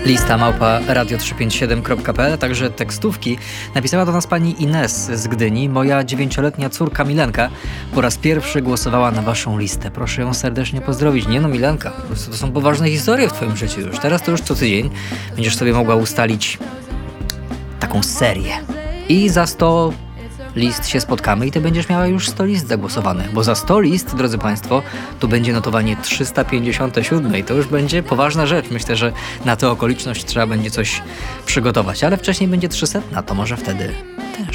Lista małpa radio357.pl, a także tekstówki. Napisała do nas pani Ines z Gdyni. Moja 9-letnia córka Milenka po raz pierwszy głosowała na waszą listę. Proszę ją serdecznie pozdrowić. Nie no, Milenka, po prostu to są poważne historie w twoim życiu już. Teraz to już co tydzień będziesz sobie mogła ustalić taką serię. I za 100 list się spotkamy i ty będziesz miała już 100 list zagłosowanych, bo za 100 list, drodzy państwo, to będzie notowanie 357 i to już będzie poważna rzecz. Myślę, że na tę okoliczność trzeba będzie coś przygotować, ale wcześniej będzie 300, to może wtedy